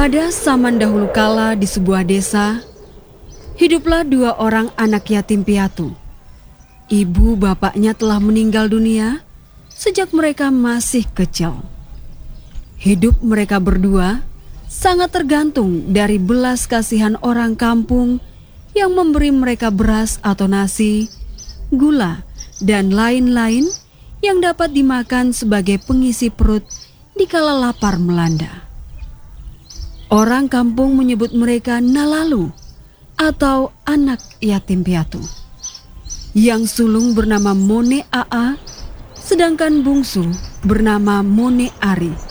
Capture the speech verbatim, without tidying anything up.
Pada zaman dahulu kala di sebuah desa, hiduplah dua orang anak yatim piatu. Ibu bapaknya telah meninggal dunia sejak mereka masih kecil. Hidup mereka berdua sangat tergantung dari belas kasihan orang kampung yang memberi mereka beras atau nasi, gula, dan lain-lain yang dapat dimakan sebagai pengisi perut dikala lapar melanda. Orang kampung menyebut mereka Nalalu atau anak yatim piatu. Yang sulung bernama Mone Aa, sedangkan bungsu bernama Mone Ari.